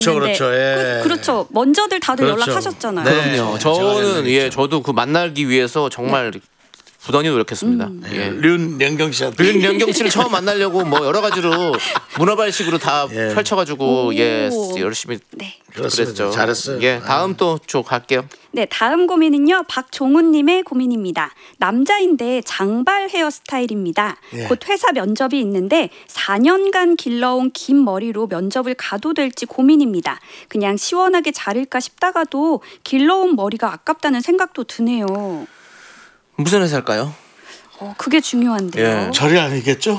그렇죠. 예. 그렇죠. 먼저들 다들 그렇죠. 연락하셨잖아요. 네. 그럼요. 제가 저도 그 만나기 위해서 정말 부단히 노력했습니다. 예. 류연경 씨한테. 류연경 씨를 처음 만나려고 뭐 여러 가지로 문어발식으로 다 예. 펼쳐가지고 오. 열심히 네. 그렇습니다. 그랬죠. 잘했어요. 예, 다음 또 쭉 갈게요. 네, 다음 고민은요. 박종훈님의 고민입니다. 남자인데 장발 헤어스타일입니다. 예. 곧 회사 면접이 있는데 4년간 길러온 긴 머리로 면접을 가도 될지 고민입니다. 그냥 시원하게 자를까 싶다가도 길러온 머리가 아깝다는 생각도 드네요. 무슨 회사일까요? 그게 중요한데요. 예. 절이 아니겠죠?